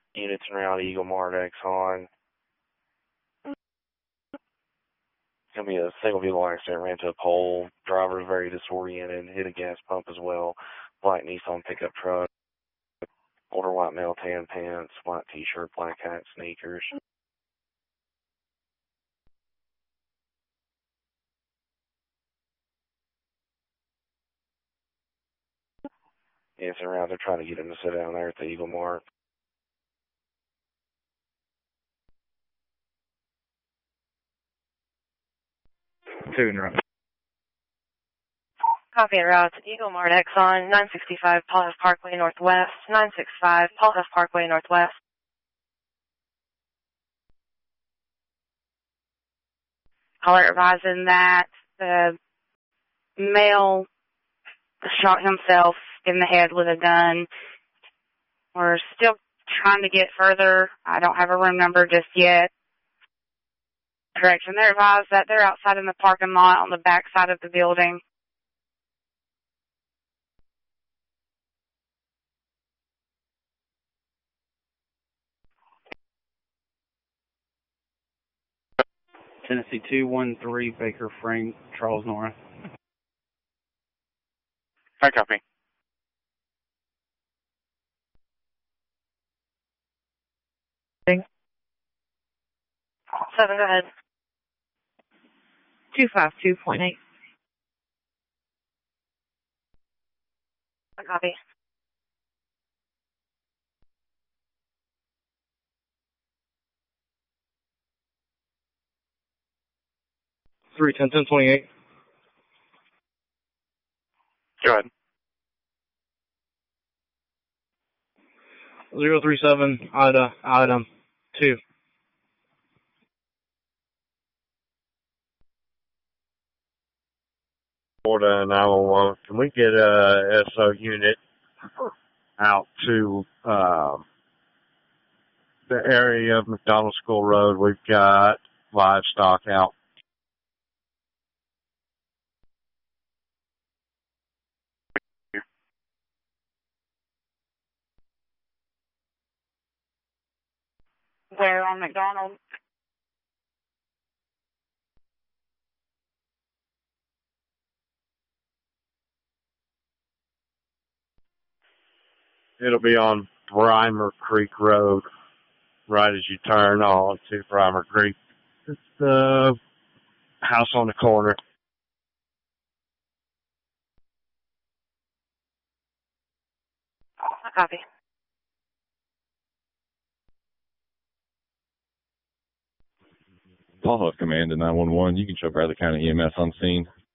Units around Eagle Mart Exxon. It's going to be a single vehicle accident, ran to a pole. Driver is very disoriented, hit a gas pump as well. Black Nissan pickup truck. Older white male, tan pants, white t-shirt, black hat, sneakers. Yes, around. They're trying to get him to sit down there at the Eagle Mart. 2 in a row. Copy and route to Eagle Mart Exxon, 965 Paul F. Parkway Northwest, 965 Paul F. Parkway Northwest. Caller advising that the male shot himself in the head with a gun. We're still trying to get further. I don't have a room number just yet. Correction, they're advised that they're outside in the parking lot on the back side of the building. Tennessee 213, Baker Frank, Charles North. Hi, copy. Seven, go ahead. 252.8. Copy. Three 10-10-28. Go ahead. 037, item 2. Florida 911. Can we get a SO unit out to the area of McDonald School Road? We've got livestock out. Where on McDonald? It'll be on Brimer Creek Road, right as you turn on to Brimer Creek. It's the house on the corner. Copy. Paul Huff Command to 911. You can show Bradley County EMS on scene.